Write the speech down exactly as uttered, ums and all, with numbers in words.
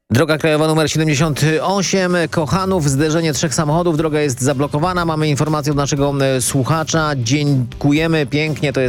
Droga krajowa numer siedemdziesiąt osiem, Kochanów, zderzenie trzech samochodów, droga jest zablokowana. Mamy informację od naszego e, słuchacza. Dziękujemy pięknie, to jest